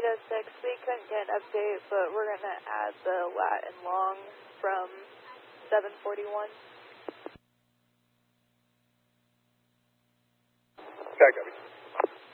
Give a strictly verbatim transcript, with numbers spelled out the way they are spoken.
oh six, we couldn't get an update, but we're going to add the lat and long from seven forty-one. Okay, copy.